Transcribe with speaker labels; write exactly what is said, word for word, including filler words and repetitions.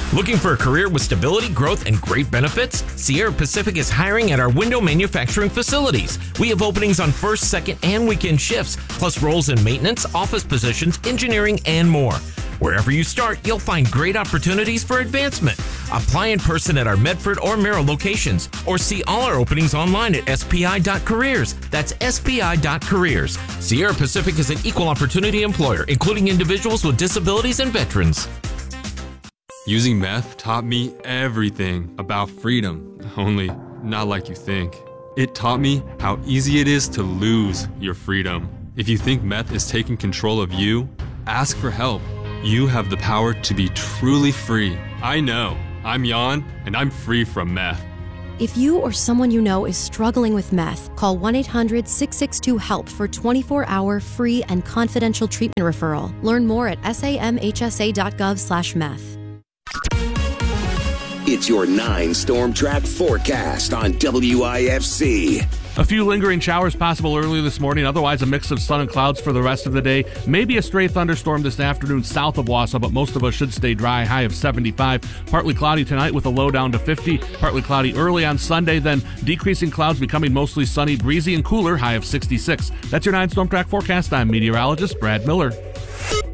Speaker 1: Looking for a career with stability, growth, and great benefits? Sierra Pacific is hiring at our window manufacturing facilities. We have openings on first, second, and weekend shifts, plus roles in maintenance, office positions, engineering, and more. Wherever you start, you'll find great opportunities for advancement. Apply in person at our Medford or Merrill locations, or see all our openings online at S P I dot careers. That's S P I dot careers. Sierra Pacific is an equal opportunity employer, including individuals with disabilities and veterans.
Speaker 2: Using meth taught me everything about freedom, only not like you think. It taught me how easy it is to lose your freedom. If you think meth is taking control of you, ask for help. You have the power to be truly free. I know. I'm Jan, and I'm free from meth.
Speaker 3: If you or someone you know is struggling with meth, call one eight hundred six six two HELP for twenty-four hour free and confidential treatment referral. Learn more at samhsa dot gov slash meth.
Speaker 4: It's your nine Storm Track forecast on W I F C.
Speaker 5: A few lingering showers possible early this morning, otherwise a mix of sun and clouds for the rest of the day. Maybe a stray thunderstorm this afternoon south of Wausau, but most of us should stay dry, high of seventy-five. Partly cloudy tonight with a low down to fifty. Partly cloudy early on Sunday, then decreasing clouds becoming mostly sunny, breezy, and cooler, high of sixty-six. That's your nine Storm Track forecast. I'm meteorologist Brad Miller.